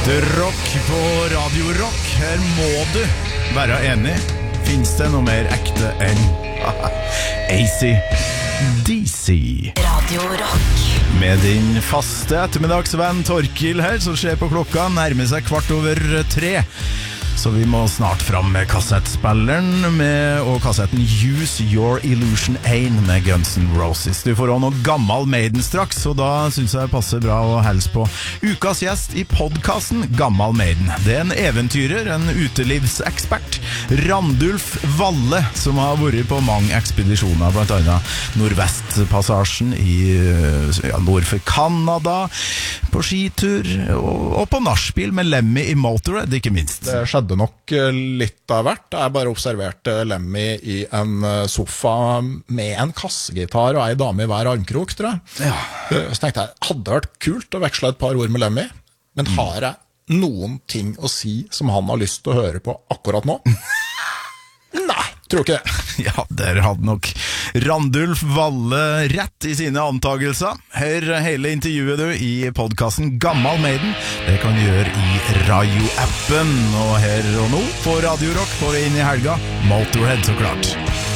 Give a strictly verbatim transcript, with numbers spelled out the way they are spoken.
Ekte rock på Radio Rock. Her må du være enig. Finns det noe mer ekte enn A C D C? Radio Rock. Med din faste ettermiddagsvenn Torkil her, som ser på klokka, nærmer seg kvart over tre. Så vi må snart fram med kassettspilleren med, og kassetten Use Your Illusion one med Guns N' Roses. Du får også noe gammel Maiden straks, og da synes jeg det passer bra å helse på ukas gjest i podcasten Gammel Maiden. Det er en eventyrer, en utelivsekspert, Randulf Valle, som har vært på mange ekspedisjoner, blant annet Nordvestpassasjen i ja, nord for Kanada, på skitur, og, og på nachspiel med Lemmy i Motorhead, ikke minst. Det skjedde nok litt av hvert. Jeg bare observerte Lemmy i en sofa med en kassegitar og ei dame i hver armkrok, tror jeg. Ja. Så tenkte jeg, hadde det vært kult å veksle et par ord med Lemmy, men har jeg noen ting å si som han har lyst til å høre på akkurat nå? Nei, tror ikke det. Ja, der hadde nok Randulf Valle rett i sine antagelser. Hør hele intervjuet du i podcasten Gammel Maiden. Det kan du gjøre i Radio-appen. Og her og nå på Radio Rock får vi inn i helga Motorhead, så klart.